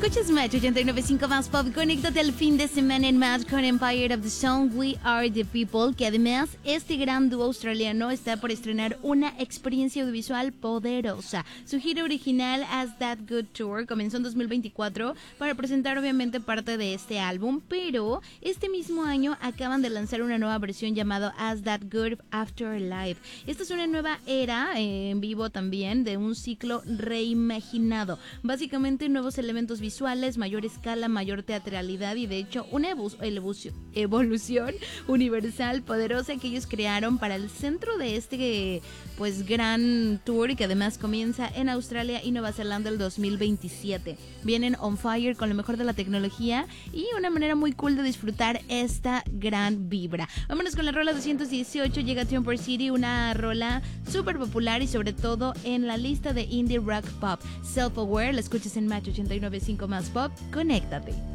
Escuchas Match 89.5 más pop. Conéctate al fin de semana en Match con Empire of the Song, We Are the People, que además este gran dúo australiano está por estrenar una experiencia audiovisual poderosa. Su gira original As That Good Tour comenzó en 2024 para presentar obviamente parte de este álbum, pero este mismo año acaban de lanzar una nueva versión llamada As That Good Afterlife. Esta es una nueva era en vivo también de un ciclo reimaginado. Básicamente nuevos elementos visuales, mayor escala, mayor teatralidad y de hecho una evolución universal poderosa que ellos crearon para el centro de este pues gran tour, que además comienza en Australia y Nueva Zelanda el 2027. Vienen on fire con lo mejor de la tecnología y una manera muy cool de disfrutar esta gran vibra. Vámonos con la rola 218, llega Temper City, una rola súper popular y sobre todo en la lista de indie rock pop. Self Aware, la escuchas en Match 89.5 más pop, conéctate.